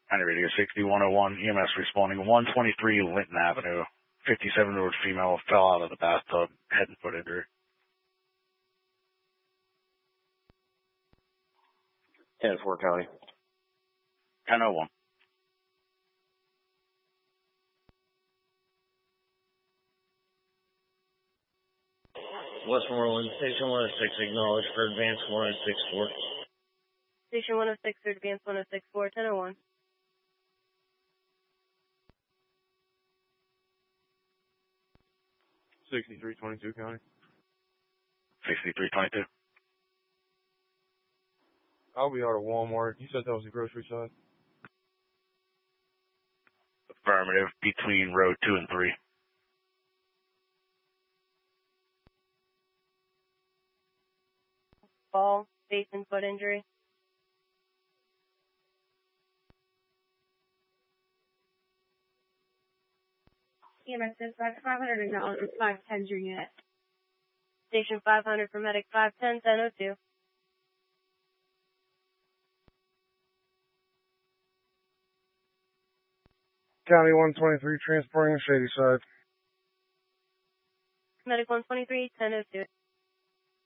County Radio 6101, EMS responding 123 Linton Avenue. 57-year-old female fell out of the bathtub, head and foot injury. 10-4 County. 1001. Westmoreland, Station 106, acknowledged for advance 1064. Station 106 for advance 1064, 1001. $6322 County. 6322. I'll be out of Walmart. You said that was the grocery side? Affirmative, between road 2 and 3. Fall, face and foot injury. EMS dispatch 500 acknowledged 510's your unit. Station 500 for medic 510, 1002. County 123 transporting the Shady Side. Medic 123, 1002.